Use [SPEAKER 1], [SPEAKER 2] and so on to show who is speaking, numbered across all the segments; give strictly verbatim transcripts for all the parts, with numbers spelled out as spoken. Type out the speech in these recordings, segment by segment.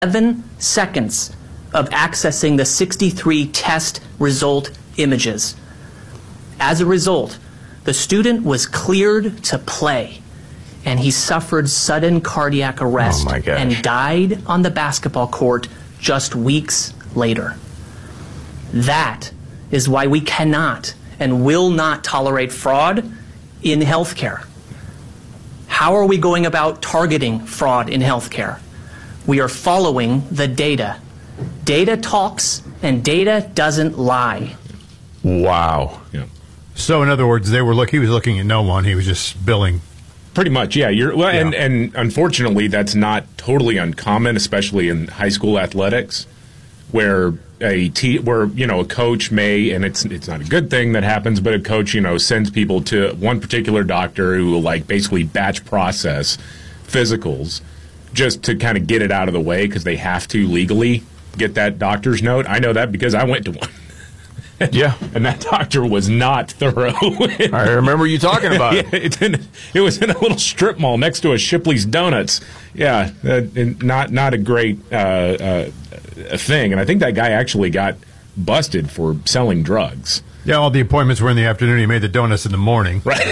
[SPEAKER 1] Seven seconds of accessing the sixty-three test result images. As a result, the student was cleared to play, and he suffered sudden cardiac arrest
[SPEAKER 2] oh my gosh.
[SPEAKER 1] and died on the basketball court just weeks later. That is why we cannot and will not tolerate fraud in healthcare. How are we going about targeting fraud in healthcare? We are following the data. Data talks, and data doesn't lie.
[SPEAKER 2] Wow.
[SPEAKER 3] Yeah.
[SPEAKER 4] So, in other words, they were look. He was looking at no one. He was just billing.
[SPEAKER 3] Pretty much, yeah. You're well,
[SPEAKER 4] Yeah.
[SPEAKER 3] and and unfortunately, that's not totally uncommon, especially in high school athletics, where a te- where you know a coach may, and it's it's not a good thing that happens, but a coach you know sends people to one particular doctor who will like basically batch process physicals just to kind of get it out of the way because they have to legally get that doctor's note. I know that because I went to one.
[SPEAKER 2] Yeah.
[SPEAKER 3] And that doctor was not thorough.
[SPEAKER 2] I remember you talking about it.
[SPEAKER 3] Yeah, it's in, it was in a little strip mall next to a Shipley's Donuts. Yeah, uh, not not a great uh, uh, thing. And I think that guy actually got busted for selling drugs.
[SPEAKER 4] Yeah, all the appointments were in the afternoon. He made the donuts in the morning.
[SPEAKER 3] Right.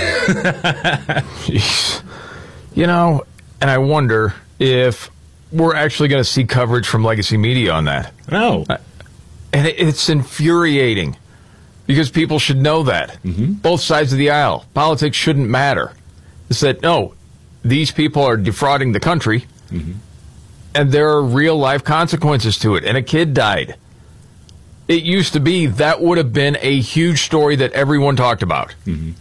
[SPEAKER 2] Jeez. You know, and I wonder if we're actually going to see coverage from legacy media on that.
[SPEAKER 3] No.
[SPEAKER 2] And it's infuriating because people should know that.
[SPEAKER 3] Mm-hmm.
[SPEAKER 2] Both sides of the aisle. Politics shouldn't matter. It's that, no, these people are defrauding the country,
[SPEAKER 3] mm-hmm.
[SPEAKER 2] and there are real-life consequences to it. And a kid died. It used to be that would have been a huge story that everyone talked about.
[SPEAKER 3] Mm-hmm.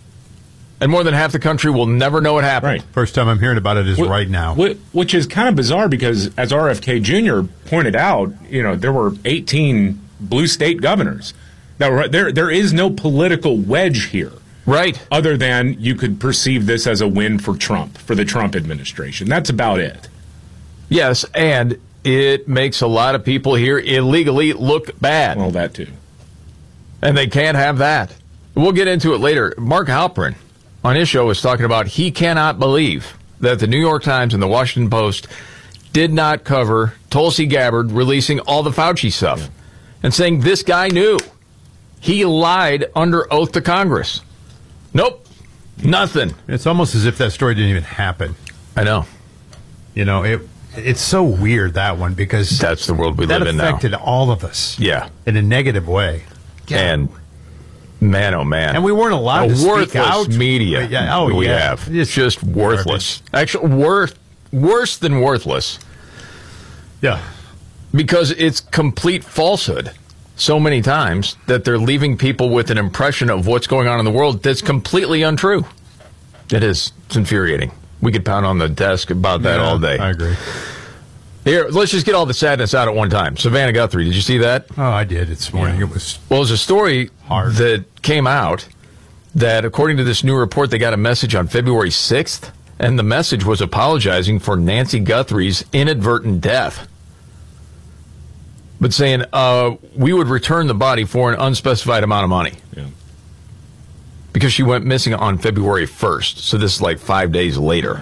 [SPEAKER 2] And more than half the country will never know what happened.
[SPEAKER 3] Right.
[SPEAKER 4] First time I'm hearing about it is
[SPEAKER 3] Wh-
[SPEAKER 4] right now.
[SPEAKER 3] wh- Which is kind of bizarre because, as R F K Junior pointed out, you know, there were eighteen blue state governors. Now, there there is no political wedge here.
[SPEAKER 2] Right.
[SPEAKER 3] Other than you could perceive this as a win for Trump, for the Trump administration. That's about it.
[SPEAKER 2] Yes, and it makes a lot of people here illegally look bad.
[SPEAKER 3] Well, that too.
[SPEAKER 2] And they can't have that. We'll get into it later. Mark Halperin on his show was talking about he cannot believe that the New York Times and the Washington Post did not cover Tulsi Gabbard releasing all the Fauci stuff yeah. and saying this guy knew. He lied under oath to Congress. Nope. Nothing.
[SPEAKER 4] It's almost as if that story didn't even happen.
[SPEAKER 2] I know.
[SPEAKER 4] You know, it it's so weird, that one, because
[SPEAKER 2] that's the world we
[SPEAKER 4] live
[SPEAKER 2] in now.
[SPEAKER 4] That affected all of us.
[SPEAKER 2] Yeah.
[SPEAKER 4] In a negative way.
[SPEAKER 2] Yeah. And man, oh man.
[SPEAKER 4] And we weren't allowed
[SPEAKER 2] a
[SPEAKER 4] to
[SPEAKER 2] worthless
[SPEAKER 4] speak out.
[SPEAKER 2] media
[SPEAKER 4] Yeah, oh,
[SPEAKER 2] we
[SPEAKER 4] yeah.
[SPEAKER 2] have. It's just worthless. Actually, wor- worse than worthless.
[SPEAKER 4] Yeah.
[SPEAKER 2] Because it's complete falsehood so many times that they're leaving people with an impression of what's going on in the world that's completely untrue. It is. It's infuriating. We could pound on the desk about that
[SPEAKER 4] yeah,
[SPEAKER 2] all day.
[SPEAKER 4] I agree.
[SPEAKER 2] Here, let's just get all the sadness out at one time. Savannah Guthrie, did you see that?
[SPEAKER 4] Oh, I did this morning.
[SPEAKER 2] Yeah.
[SPEAKER 4] It was
[SPEAKER 2] Well, there's a story
[SPEAKER 4] hard.
[SPEAKER 2] that came out that, according to this new report, they got a message on February sixth, and the message was apologizing for Nancy Guthrie's inadvertent death, but saying, uh, we would return the body for an unspecified amount of money.
[SPEAKER 3] Yeah.
[SPEAKER 2] Because she went missing on February first, so this is like five days later.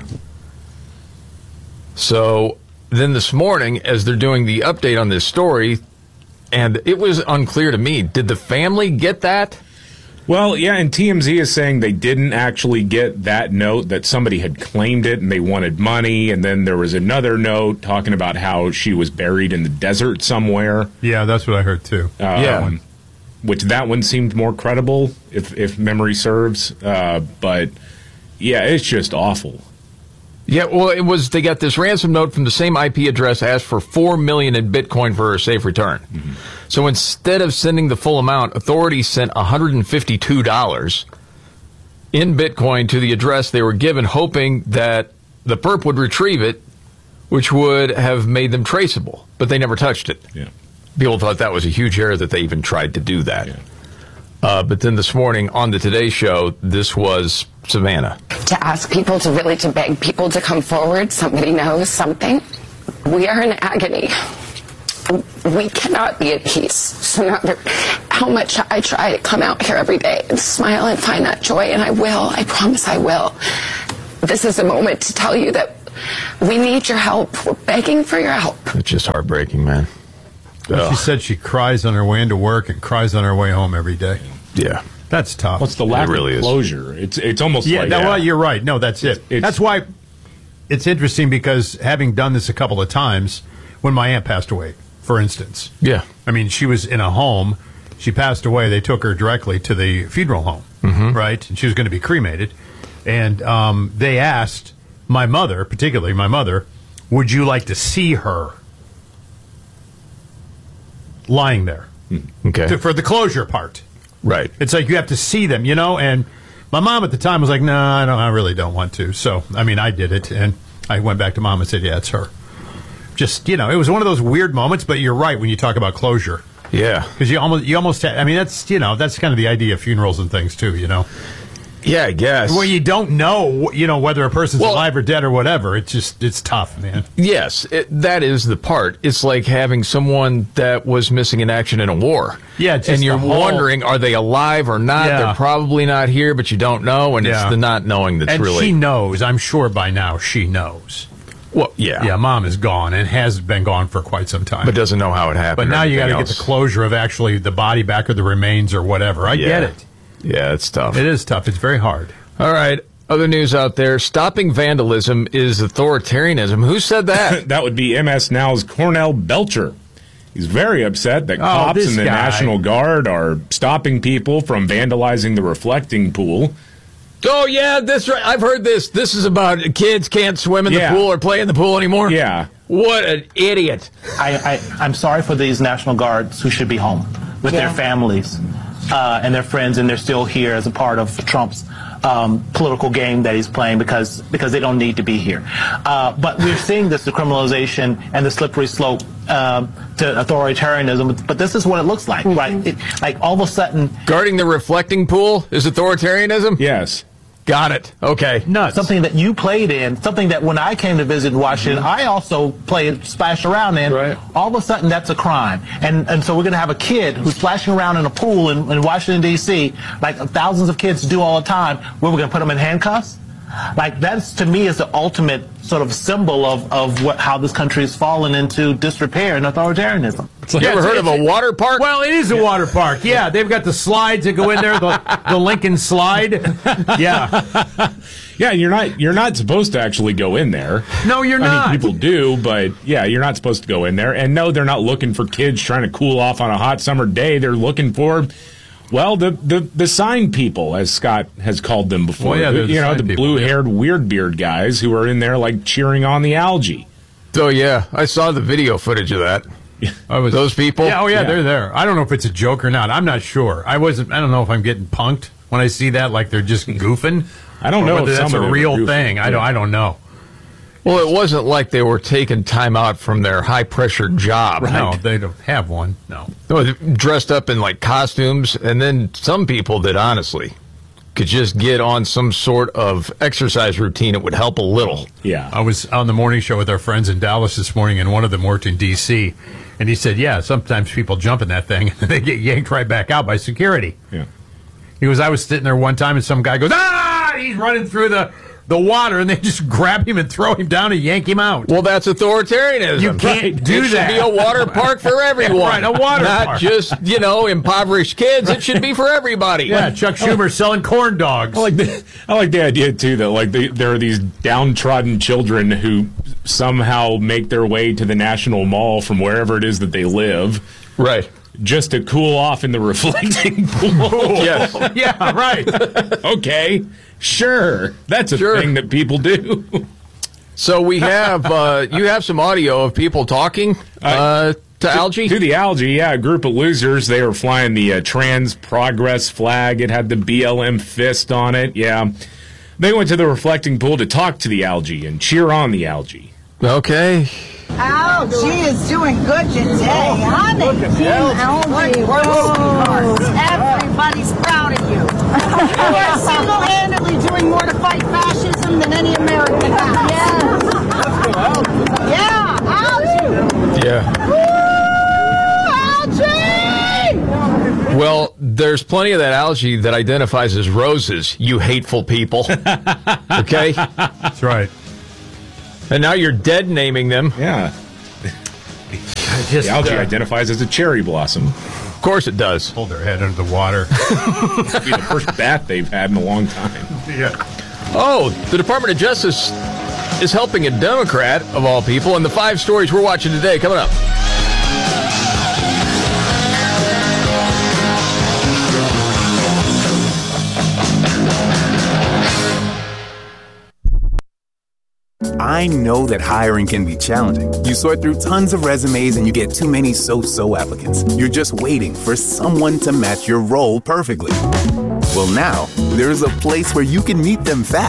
[SPEAKER 2] So then this morning, as they're doing the update on this story, and it was unclear to me, did the family get that?
[SPEAKER 3] Well, yeah, and T M Z is saying they didn't actually get that note, that somebody had claimed it and they wanted money, and then there was another note talking about how she was buried in the desert somewhere.
[SPEAKER 4] Yeah, that's what I heard too.
[SPEAKER 3] Um,
[SPEAKER 2] Yeah.
[SPEAKER 3] Which that one seemed more credible, if, if memory serves. Uh, but, yeah, it's just awful.
[SPEAKER 2] Yeah, well, it was, they got this ransom note from the same I P address, asked for four million dollars in Bitcoin for her safe return. Mm-hmm. So instead of sending the full amount, authorities sent one hundred fifty-two dollars in Bitcoin to the address they were given, hoping that the perp would retrieve it, which would have made them traceable. But they never touched it.
[SPEAKER 3] Yeah.
[SPEAKER 2] People thought that was a huge error that they even tried to do that.
[SPEAKER 3] Yeah.
[SPEAKER 2] Uh, but then this morning on the Today Show, this was Savannah.
[SPEAKER 5] To ask people to really, to beg people to come forward, somebody knows something. We are in agony. We cannot be at peace. So no matter how much I try to come out here every day and smile and find that joy, and I will, I promise I will. This is a moment to tell you that We need your help. We're begging for your help.
[SPEAKER 2] It's just heartbreaking, man.
[SPEAKER 4] Well, she said she cries on her way into work and cries on her way home every day.
[SPEAKER 2] Yeah.
[SPEAKER 4] That's tough.
[SPEAKER 3] What's the lack
[SPEAKER 2] It really
[SPEAKER 3] of
[SPEAKER 2] is.
[SPEAKER 3] closure? It's it's almost
[SPEAKER 4] Yeah,
[SPEAKER 3] like
[SPEAKER 4] no,
[SPEAKER 3] yeah.
[SPEAKER 4] well, you're right. No, that's it.
[SPEAKER 3] It's-
[SPEAKER 4] that's why it's interesting, because having done this a couple of times, when my aunt passed away, for instance.
[SPEAKER 2] Yeah.
[SPEAKER 4] I mean, she was in a home. She passed away. They took her directly to the funeral home, mm-hmm. right? And she was going to be cremated. And um, they asked my mother, particularly my mother, would you like to see her lying there?
[SPEAKER 2] Okay.
[SPEAKER 4] To, for the closure part.
[SPEAKER 2] Right.
[SPEAKER 4] It's like you have to see them, you know? And my mom at the time was like, no, I, don't, I really don't want to. So, I mean, I did it. And I went back to mom and said, yeah, it's her. Just, you know, it was one of those weird moments, but you're right when you talk about closure.
[SPEAKER 2] Yeah.
[SPEAKER 4] Because you almost, you almost, ha- I mean, that's, you know, that's kind of the idea of funerals and things, too, you know?
[SPEAKER 2] Yeah, I guess.
[SPEAKER 4] Well, you don't know, you know, whether a person's
[SPEAKER 2] Well-
[SPEAKER 4] alive or dead or whatever. It's just, it's tough, man.
[SPEAKER 2] Yes, it, that is the part. It's like having someone that was missing in action in a war.
[SPEAKER 4] Yeah, just
[SPEAKER 2] and you're
[SPEAKER 4] the whole-
[SPEAKER 2] wondering, are they alive or not?
[SPEAKER 4] Yeah.
[SPEAKER 2] They're probably not here, but you don't know, and
[SPEAKER 4] Yeah.
[SPEAKER 2] it's the not knowing that's
[SPEAKER 4] And
[SPEAKER 2] really.
[SPEAKER 4] she knows, I'm sure by now she knows.
[SPEAKER 2] Well, yeah,
[SPEAKER 4] Yeah, mom is gone and has been gone for quite some time.
[SPEAKER 2] but doesn't know how it happened.
[SPEAKER 4] But
[SPEAKER 2] or
[SPEAKER 4] now you got to
[SPEAKER 2] anything
[SPEAKER 4] get the
[SPEAKER 2] else.
[SPEAKER 4] closure of actually the body back or the remains or whatever. I
[SPEAKER 2] Yeah.
[SPEAKER 4] get it.
[SPEAKER 2] Yeah, it's tough.
[SPEAKER 4] It is tough. It's very hard.
[SPEAKER 2] All right. Other news out there: stopping vandalism is authoritarianism. Who said that?
[SPEAKER 3] That would be M S Now's Cornell Belcher. He's very upset that cops
[SPEAKER 4] this
[SPEAKER 3] and the
[SPEAKER 4] guy.
[SPEAKER 3] National Guard are stopping people from vandalizing the reflecting pool.
[SPEAKER 2] Oh yeah, this right. I've heard this. This is about kids can't swim in
[SPEAKER 3] Yeah.
[SPEAKER 2] the pool or play in the pool anymore.
[SPEAKER 3] Yeah.
[SPEAKER 2] What an idiot!
[SPEAKER 6] I, I, I'm sorry for these National Guards who should be home with
[SPEAKER 5] Yeah.
[SPEAKER 6] their families uh, and their friends, and they're still here as a part of Trump's um, political game that he's playing because because they don't need to be here. Uh, but we're seeing this decriminalization and the slippery slope um, to authoritarianism. But this is what it looks like, right? It, like all of a sudden,
[SPEAKER 2] Guarding the reflecting pool is authoritarianism.
[SPEAKER 3] Yes.
[SPEAKER 2] Got it. Okay.
[SPEAKER 4] Nuts.
[SPEAKER 6] something that you played in, something that when I came to visit Washington, I also played, splashed around in.
[SPEAKER 2] Right.
[SPEAKER 6] All of a sudden, that's a crime. And and so we're going to have a kid who's splashing around in a pool in, in Washington, D C, like thousands of kids do all the time, where we're going to put them in handcuffs? Like, that's, to me, is the ultimate sort of symbol of, of what how this country has fallen into disrepair and authoritarianism.
[SPEAKER 2] You ever heard of a water park?
[SPEAKER 4] Well, it is a water park. Yeah, they've got the slides that go in there, the, the Lincoln slide. Yeah.
[SPEAKER 3] Yeah, you're not you're not supposed to actually go in there.
[SPEAKER 4] No, you're
[SPEAKER 3] I
[SPEAKER 4] not.
[SPEAKER 3] mean, people do, but yeah, you're not supposed to go in there. And no, they're not looking for kids trying to cool off on a hot summer day. They're looking for, well, the the, the sign people, as Scott has called them before.
[SPEAKER 4] Well, yeah, they're the
[SPEAKER 3] you know,
[SPEAKER 4] sign
[SPEAKER 3] the
[SPEAKER 4] people,
[SPEAKER 3] blue-haired weird beard guys who are in there like cheering on the algae.
[SPEAKER 2] Oh yeah, I saw the video footage of that.
[SPEAKER 4] I was,
[SPEAKER 2] Those people?
[SPEAKER 4] Yeah, oh yeah,
[SPEAKER 3] Yeah.
[SPEAKER 4] they're there. I don't know if it's a joke or not. I'm not sure. I wasn't. I don't know if I'm getting punked when I see that, like they're just goofing.
[SPEAKER 3] I don't
[SPEAKER 4] or
[SPEAKER 3] know
[SPEAKER 4] whether
[SPEAKER 3] if
[SPEAKER 4] that's
[SPEAKER 3] some of
[SPEAKER 4] a
[SPEAKER 3] them are
[SPEAKER 4] real
[SPEAKER 3] goofing.
[SPEAKER 4] thing. I don't. I don't know.
[SPEAKER 2] Well, it wasn't like they were taking time out from their high pressure job.
[SPEAKER 4] No, they don't have one. No.
[SPEAKER 2] No, they dressed up in like costumes, and then some people that honestly could just get on some sort of exercise routine. It would help a little.
[SPEAKER 3] Yeah.
[SPEAKER 4] I was on the morning show with our friends in Dallas this morning, and one of them worked in D C, and he said, yeah, sometimes people jump in that thing, and they get yanked right back out by security.
[SPEAKER 3] Yeah.
[SPEAKER 4] He goes, I was sitting there one time, and some guy goes, ah! He's running through the, the water, and they just grab him and throw him down and yank him out.
[SPEAKER 2] Well, that's authoritarianism.
[SPEAKER 4] You can't do
[SPEAKER 2] it
[SPEAKER 4] that.
[SPEAKER 2] It should be a water park for everyone.
[SPEAKER 4] Right, a water
[SPEAKER 2] Not
[SPEAKER 4] park.
[SPEAKER 2] just, you know, impoverished kids. It should be for everybody.
[SPEAKER 4] Yeah, Chuck Schumer selling corn dogs.
[SPEAKER 3] I like the I like the idea too that like the, there are these downtrodden children who somehow make their way to the National Mall from wherever it is that they live,
[SPEAKER 2] Right.
[SPEAKER 3] just to cool off in the reflecting pool.
[SPEAKER 2] Yes.
[SPEAKER 4] Yeah, right.
[SPEAKER 3] Okay, sure, that's a
[SPEAKER 2] Sure.
[SPEAKER 3] thing that people do.
[SPEAKER 2] So we have, uh, you have some audio of people talking uh, to algae?
[SPEAKER 3] To the algae, yeah, a group of losers. They were flying the uh, Trans Progress flag. It had the B L M fist on it. Yeah, they went to the reflecting pool to talk to the algae and cheer on the algae.
[SPEAKER 2] Okay.
[SPEAKER 7] Algae is doing good today, honey. Team Algae, we're sweethearts. Everybody's proud of you. You are single-handedly doing more to fight fascism than any American has. Yes. Yeah, algae.
[SPEAKER 2] Yeah.
[SPEAKER 7] Woo, algae!
[SPEAKER 2] Well, there's plenty of that algae that identifies as roses, you hateful people. Okay?
[SPEAKER 4] That's right.
[SPEAKER 2] And now you're dead naming them.
[SPEAKER 3] Yeah.
[SPEAKER 4] Just,
[SPEAKER 3] The algae
[SPEAKER 4] uh,
[SPEAKER 3] identifies as a cherry blossom.
[SPEAKER 2] Of course it does.
[SPEAKER 4] hold their head under the water.
[SPEAKER 3] It'll be the first bath they've had in a long time.
[SPEAKER 4] Yeah.
[SPEAKER 2] Oh, the Department of Justice is helping a Democrat, of all people, and the five stories we're watching today coming up.
[SPEAKER 8] I know that hiring can be challenging. You sort through tons of resumes and you get too many so-so applicants. You're just waiting for someone to match your role perfectly. Well, now, there's a place where you can meet them fast.